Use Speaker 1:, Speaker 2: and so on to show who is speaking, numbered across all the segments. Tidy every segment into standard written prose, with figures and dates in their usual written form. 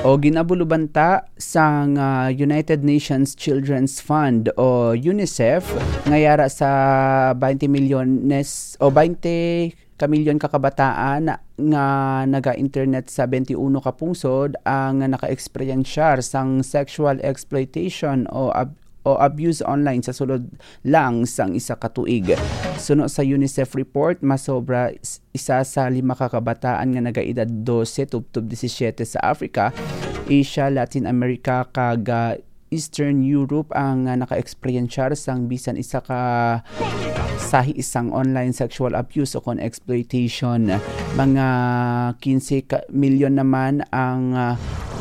Speaker 1: O ginabulubanta sang United Nations Children's Fund o UNICEF ngayara sa 20 milyones o 20 kamilyon kakabataan nga naga-internet sa 21 ka pungsod ang naka-eksperyensyar sang sexual exploitation o abuse online sa sulod lang sang isa ka tuig. Suno sa UNICEF report, masobra isa sa 5 kakabataan nga nagaedad 12 tubtob 17 sa Africa, Asia, Latin America kag Eastern Europe ang naka-eksperyensyar sang bisan isa ka sahi isang online sexual abuse o kon exploitation. Mga 15 milyon naman ang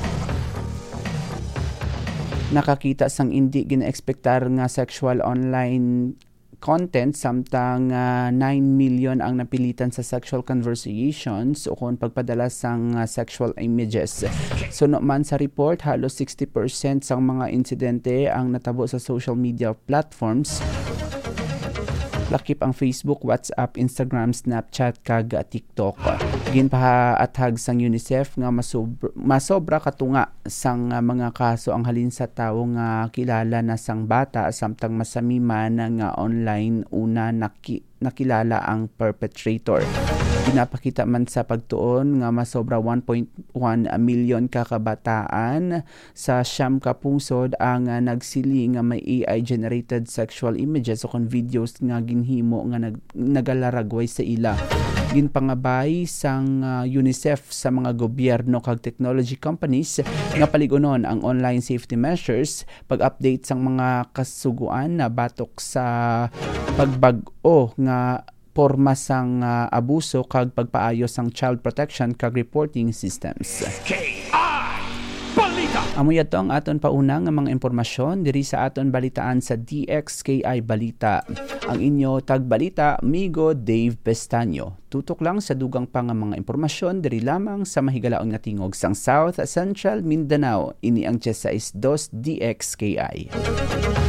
Speaker 1: nakakita sang hindi gina-expectar nga sexual online content, samtang 9 million ang napilitan sa sexual conversations o kung pagpadala sang sexual images. Suno man sa report, halos 60% sang mga insidente ang natabo sa social media platforms. Lakip ang Facebook, WhatsApp, Instagram, Snapchat kag TikTok. Ginpahatag sang UNICEF nga masobra katunga sang mga kaso ang halin sa tawo nga kilala na sang bata samtang masamiman nga online una nakilala ang perpetrator. Pinapakita man sa pagtuon nga masobra 1.1 milyon kakabataan sa siyam ka pungsod ang nagsili nga may AI-generated sexual images o kon videos nga ginhimo nga nagalaragway sa ila. Ginpangabay sang UNICEF sa mga gobyerno kag technology companies nga paligunon ang online safety measures, pag-update sang mga kasuguan na batok sa pagbag-o nga porma sang abuso kag pagpaayo sang child protection kag reporting systems. Amo yato ang aton pauna nga mga impormasyon diri sa aton balitaan sa DXKI Balita. Ang inyo tagbalita, Migo Dave Pestaño. Tutok lang sa dugang pa nga mga impormasyon diri lamang sa mahigalaon nga tingog sang South Central Mindanao. Ini ang 16 DXKI.